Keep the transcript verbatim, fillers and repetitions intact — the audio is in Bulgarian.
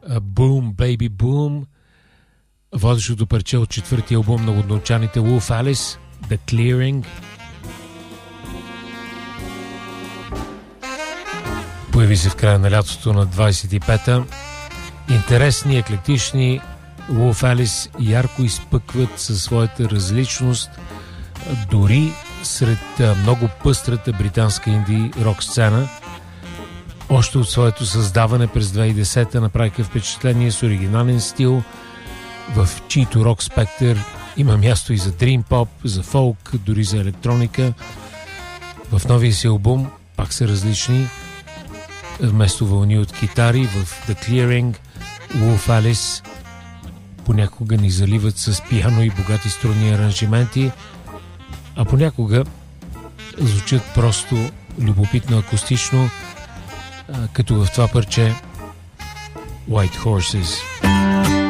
Boom, Baby Boom, водещото парче от четвъртия албум на лудночаните Wolf Alice, The Clearing. Появи се в края на лятото на двайсет и пета. Интересни, еклектични, Wolf Alice ярко изпъкват със своята различност, дори сред много пъстрата британска инди рок сцена. Още от своето създаване през две хиляди и десета направиха впечатление с оригинален стил, в чийто рок спектър има място и за дрим поп, за фолк, дори за електроника. В новия си албум пак са различни. Вместо вълни от китари в The Clearing, Wolf Alice понякога ни заливат с пиано и богати струнни аранжименти, а понякога звучат просто любопитно акустично, като в това парче White Horses.